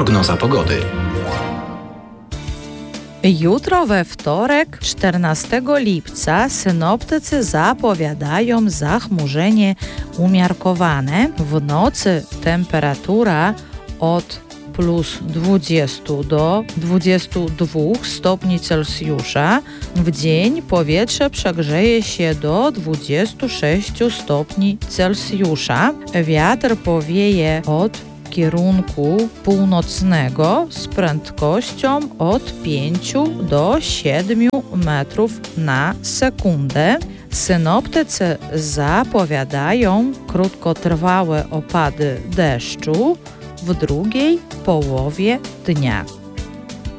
Prognoza pogody. Jutro we wtorek, 14 lipca, synoptycy zapowiadają zachmurzenie umiarkowane. W nocy temperatura od plus 20 do 22 stopni Celsjusza. W dzień powietrze przegrzeje się do 26 stopni Celsjusza. Wiatr powieje od kierunku północnego z prędkością od 5 do 7 metrów na sekundę. Synoptycy zapowiadają krótkotrwałe opady deszczu w drugiej połowie dnia.